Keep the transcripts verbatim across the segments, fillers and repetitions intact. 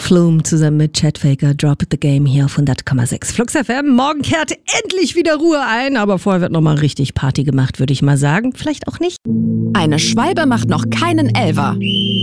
Flume zusammen mit Chad Faker, Drop the Game hier auf hundert Komma sechs Flux F M. Morgen kehrt endlich wieder Ruhe ein, aber vorher wird nochmal richtig Party gemacht, würde ich mal sagen. Vielleicht auch nicht. Eine Schwalbe macht noch keinen Elfer.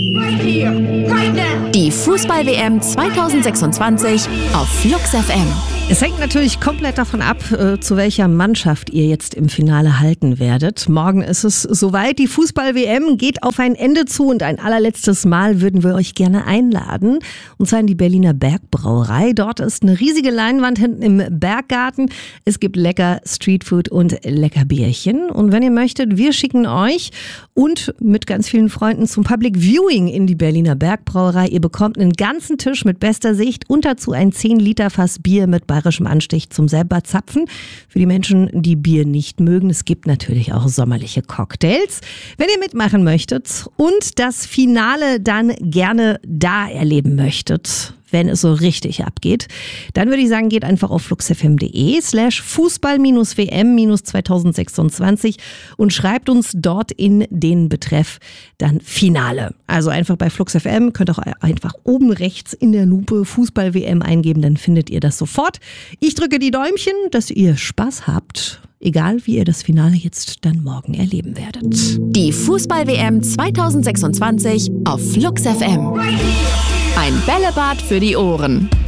Die Fußball-W M zwanzig sechsundzwanzig auf Flux F M. Es hängt natürlich komplett davon ab, äh, zu welcher Mannschaft ihr jetzt im Finale halten werdet. Morgen ist es soweit. Die Fußball-W M geht auf ein Ende zu und ein allerletztes Mal würden wir euch gerne einladen. Und zwar in die Berliner Bergbrauerei. Dort ist eine riesige Leinwand hinten im Berggarten. Es gibt lecker Streetfood und lecker Bierchen. Und wenn ihr möchtet, wir schicken euch und mit ganz vielen Freunden zum Public Viewing in die Berliner Bergbrauerei. Ihr bekommt einen ganzen Tisch mit bester Sicht und dazu ein zehn Liter Fass Bier mit bayerischem Anstich zum selber zapfen. Für die Menschen, die Bier nicht mögen, es gibt natürlich auch sommerliche Cocktails. Wenn ihr mitmachen möchtet und das Finale dann gerne da erleben möchtet, wenn es so richtig abgeht, dann würde ich sagen, geht einfach auf fluxfm.de slash Fußball-W M zwanzig sechsundzwanzig und schreibt uns dort in den Betreff dann Finale. Also einfach bei Flux F M, könnt auch einfach oben rechts in der Lupe Fußball-W M eingeben, dann findet ihr das sofort. Ich drücke die Däumchen, dass ihr Spaß habt. Egal, wie ihr das Finale jetzt dann morgen erleben werdet. Die Fußball-W M zwanzig sechsundzwanzig auf Flux F M. Ein Bällebad für die Ohren.